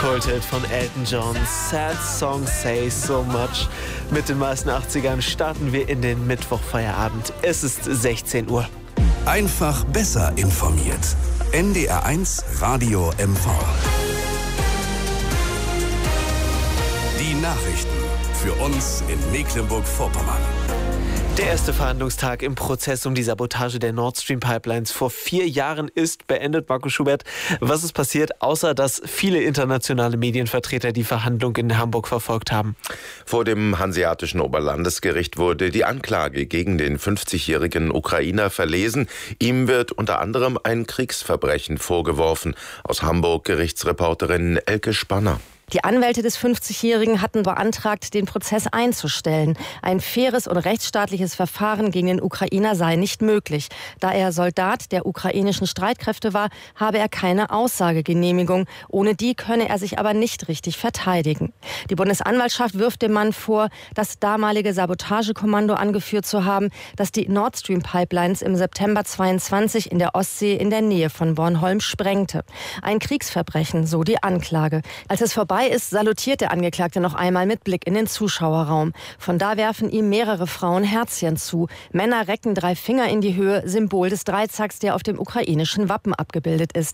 Kulthit von Elton John, Sad Song Says So Much. Mit den meisten 80ern starten wir in den Mittwochfeierabend. Es ist 16 Uhr. Einfach besser informiert. NDR1 Radio MV. Die Nachrichten für uns in Mecklenburg-Vorpommern. Der erste Verhandlungstag im Prozess um die Sabotage der Nord Stream Pipelines vor 4 Jahren ist beendet. Marco Schubert, was ist passiert, außer dass viele internationale Medienvertreter die Verhandlung in Hamburg verfolgt haben? Vor dem Hanseatischen Oberlandesgericht wurde die Anklage gegen den 50-jährigen Ukrainer verlesen. Ihm wird unter anderem ein Kriegsverbrechen vorgeworfen. Aus Hamburg Gerichtsreporterin Elke Spanner. Die Anwälte des 50-Jährigen hatten beantragt, den Prozess einzustellen. Ein faires und rechtsstaatliches Verfahren gegen den Ukrainer sei nicht möglich. Da er Soldat der ukrainischen Streitkräfte war, habe er keine Aussagegenehmigung. Ohne die könne er sich aber nicht richtig verteidigen. Die Bundesanwaltschaft wirft dem Mann vor, das damalige Sabotagekommando angeführt zu haben, das die Nord Stream Pipelines im September 22 in der Ostsee in der Nähe von Bornholm sprengte. Ein Kriegsverbrechen, so die Anklage. Als es vorbei ist, salutiert der Angeklagte noch einmal mit Blick in den Zuschauerraum. Von da werfen ihm mehrere Frauen Herzchen zu. Männer recken 3 Finger in die Höhe, Symbol des Dreizacks, der auf dem ukrainischen Wappen abgebildet ist.